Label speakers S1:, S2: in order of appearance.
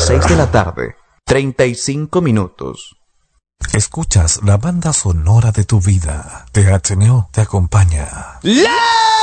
S1: 6 de la tarde, 35 minutos.
S2: Escuchas la banda sonora de tu vida. THNO te acompaña.